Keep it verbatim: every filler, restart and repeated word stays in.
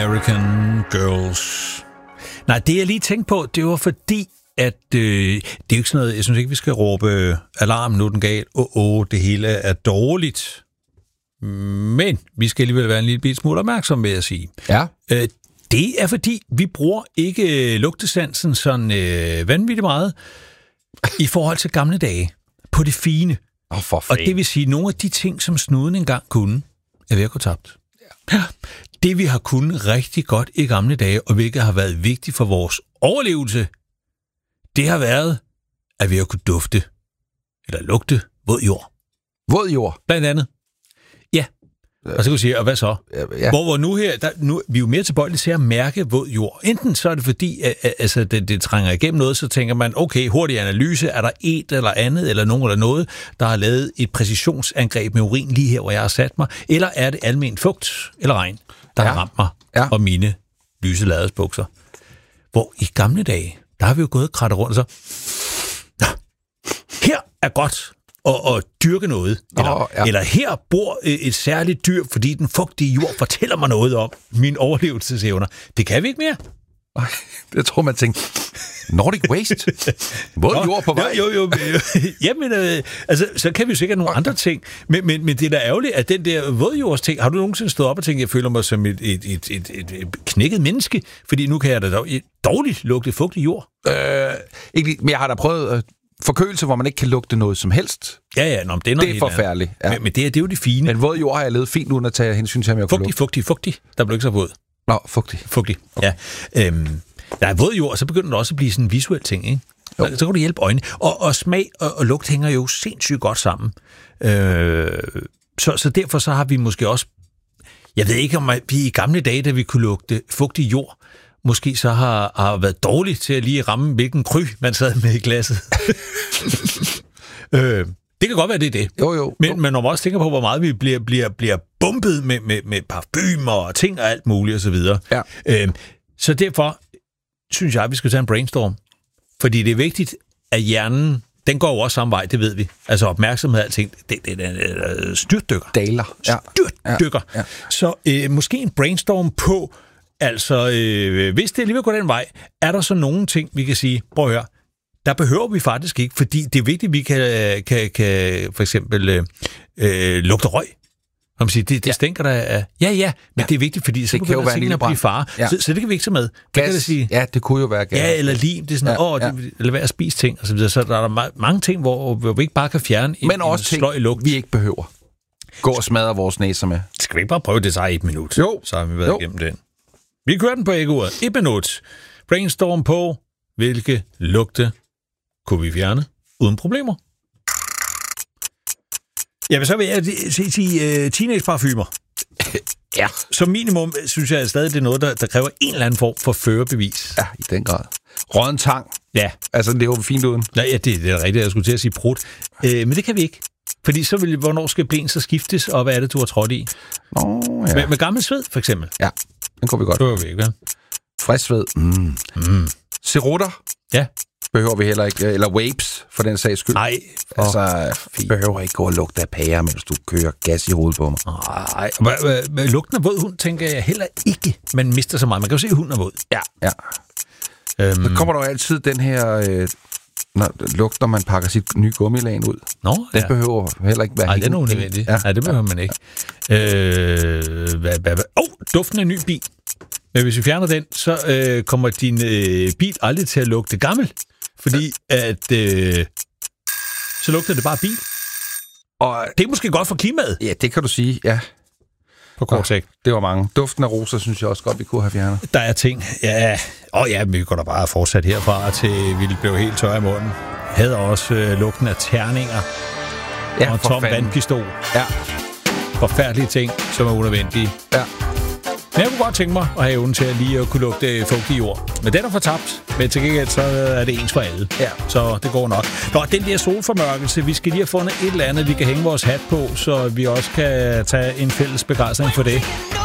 American Girls. Nej, det jeg lige tænkte på, det var fordi, at øh, det er jo ikke sådan noget, jeg synes ikke, vi skal råbe alarm, nu er den galt, åh, oh, oh, det hele er dårligt. Men vi skal alligevel være en lille bit smule opmærksom, vil jeg sige. Ja. Øh, det er fordi, vi bruger ikke lugtesansen sådan øh, vanvittigt meget i forhold til gamle dage på det fine. Oh, for og det vil sige, nogle af de ting, som snuden engang kunne, er ved at gå tabt. Ja. Det, vi har kunnet rigtig godt i gamle dage, og hvilket har været vigtigt for vores overlevelse, det har været, at vi har kunnet dufte, eller lugte, våd jord. Våd jord? Blandt andet. Ja. Og så kan du sige, og hvad så? Ja. Hvor, hvor nu her, der, nu, vi er jo mere tilbøjelige til at mærke våd jord. Enten så er det fordi, at, at, altså, det, det trænger igennem noget, så tænker man, okay, hurtig analyse, er der et eller andet, eller nogen eller noget, der har lavet et præcisionsangreb med urin lige her, hvor jeg har sat mig, eller er det almen fugt eller regn, der ja. har ramt mig ja. og mine lyse ladesbukser. Hvor i gamle dage, der har vi jo gået og krattet rundt, og så, her er godt og, og dyrke noget. Eller, oh, ja. eller her bor et særligt dyr, fordi den fugtige jord fortæller mig noget om mine overlevelsesevner. Det kan vi ikke mere. Nej, det tror man tænker. Nordic Waste? Våd jord på vej? Jo, jo, jo. Jamen, øh, altså, så kan vi jo sikkert nogle okay. andre ting. Men, men, men det er da ærgerligt, at den der vådjords ting, har du nogensinde stået op og tænkt, jeg føler mig som et, et, et, et, et knækket menneske, fordi nu kan jeg da dårligt lugte fugtig jord. Øh, ikke, men jeg har da prøvet øh, forkølelse, hvor man ikke kan lugte noget som helst. Ja, ja, nå, det er, det er forfærdeligt. Ja. Men, men det, er, det er jo det fine. Men våd jord har jeg levet fint uden at tage hensyn til, om jeg kunne lugte. Fugtig, fugtig, fugtig. Der blev ikke så våd. Nå, fugtig. Fugtig, okay. Ja. Øhm, der er våd jord, og så begynder det også at blive sådan en visuel ting, ikke? Så, så kan du hjælpe øjnene. Og, og smag og, og lugt hænger jo sindssygt godt sammen. Øh, så, så derfor så har vi måske også... Jeg ved ikke, om vi i gamle dage, da vi kunne lugte fugtig jord, måske så har, har været dårligt til at lige ramme, hvilken kry man sad med i glasset. øh, det kan godt være, det er det. Jo, jo. Men, men når man også tænker på, hvor meget vi bliver, bliver, bliver bumpet med, med, med parfumer og ting og alt muligt osv. Ja. Øh, så derfor synes jeg, at vi skal tage en brainstorm. Fordi det er vigtigt, at hjernen, den går jo også samme vej, det ved vi. Altså opmærksomhed og alting, det, det, det, det styrtdykker. Daler. Ja. Styrtdykker. Ja. Ja. Så øh, måske en brainstorm på, altså øh, hvis det alligevel går den vej, er der så nogle ting, vi kan sige, prøv at høre, der behøver vi faktisk ikke, fordi det er vigtigt, at vi kan, kan, kan for eksempel øh, øh, lugte røg. Som siger, det, det ja. stinker der af... Ja, ja, men ja. det er vigtigt, fordi så det kan jo være en at blive far. Ja. Så, så det kan vi ikke tage med. Gas, kan det sige? Ja, det kunne jo være gas. Ja, eller lim, det er sådan, åh, ja, ja. lad være at spise ting, og så videre. Så der er der mange ting, hvor, hvor vi ikke bare kan fjerne en, men også en sløj lugt. Vi ikke behøver. Gå og smadre vores næser med. Skal vi ikke bare prøve det så i et minut? Jo. Så har vi været jo. igennem den. Vi kører den på æggeordet. Et minut. Brainstorm på, hvilke lugte kunne vi fjerne uden problemer? Ja, men så vil jeg sige uh, teenage-parfumer. Ja. Som minimum synes jeg stadig, det er noget, der, der kræver en eller anden form for førerbevis. Ja, i den grad. Rådden tang. Ja. Altså, det er jo fint uden. Nej, ja, det, det er rigtigt, jeg skulle til at sige prut. Øh, men det kan vi ikke. Fordi så vil, hvornår skal ben så skiftes, og hvad er det, du har trådt i? Nå, ja. Med, med gammel sved, for eksempel. Ja, den kunne vi godt. Det var vi ikke, vel? Frisk sved. Mm. Mm. Cerutter. Ja. Behøver vi heller ikke. Eller vapes, for den sags skyld. Nej. Altså, vi behøver ikke gå og lugte af pære, mens du kører gas i hovedet på mig. Nej. Med lugten af våd hund, tænker jeg heller ikke, man mister så meget. Man kan jo se, at hunden er våd. Ja. ja. Øhm. Så kommer der jo altid den her... Øh, når, lugt, når man pakker sit nye gummilagen ud. Nå, det ja. behøver heller ikke være... Nej, det er nu unødvendigt. Ja. Nej, det behøver man ikke. Øh, hvad, hvad, hvad? Oh, duften af en ny bil. Men hvis vi fjerner den, så øh, kommer din øh, bil aldrig til at lugte gammel. Fordi at... Øh, så lugter det bare bil. Og det er måske godt for klimaet. Ja, det kan du sige, ja. På kort sigt. Det var mange. Duften af roser, synes jeg også godt, vi kunne have fjernet. Der er ting. Ja, og ja, vi går da bare fortsat herfra til vi blev helt tørre i munden. Havde også øh, lugten af terninger. Ja, og en tom fanden. vandpistol. Ja. Forfærdelige ting, som er unødvendige. Ja. Men jeg kunne godt tænke mig at have evnen til at lige at kunne lugte fugtig jord. Men den er fortabt. Men til gengæld så er det ens for alle. Ja. Så det går nok. Nå, den der solformørkelse, vi skal lige have fundet et eller andet, vi kan hænge vores hat på, så vi også kan tage en fælles begejstring for det.